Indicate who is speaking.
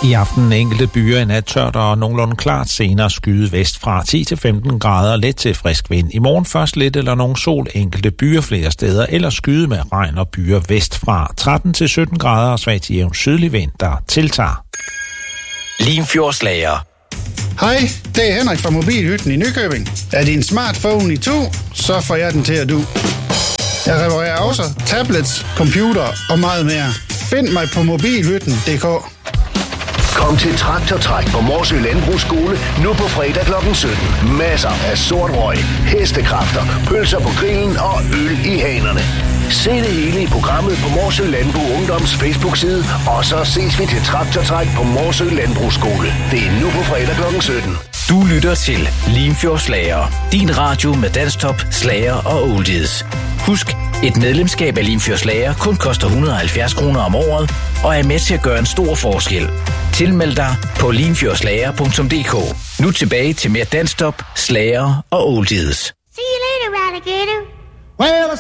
Speaker 1: I aften enkelte byer, i nat tørt og nogenlunde klart, senere skyde vestfra 10-15 grader, let til frisk vind. I morgen først lidt eller nogen sol, enkelte byer flere steder, eller skyde med regn og byer vestfra 13-17 grader og svag til jævn sydlig vind, der tiltager.
Speaker 2: Limfjordslager.
Speaker 3: Hej, det er Henrik fra Mobilhytten i Nykøbing. Er din smartphone i to, så får jeg den til at du. Jeg reparerer også tablets, computer og meget mere. Find mig på mobilhytten.dk.
Speaker 4: Kom til Traktortræk på Morsø Landbrugsskole nu på fredag kl. 17. Masser af sort røg, hestekræfter, pølser på grillen og øl i hanerne. Se det hele i programmet på Morsø Landbrug Ungdoms Facebook-side, og så ses vi til Traktortræk på Morsø Landbrugsskole. Det er nu på fredag kl. 17.
Speaker 2: Du lytter til Limfjordslager. Din radio med danstop, slager og oldies. Husk, et medlemskab af Limfjordslager kun koster 170 kroner om året, og er med til at gøre en stor forskel. Tilmeld dig på limfjordslager.dk. Nu tilbage til mere danstop, slager og oldies.
Speaker 5: See you later, alligator.
Speaker 3: Well,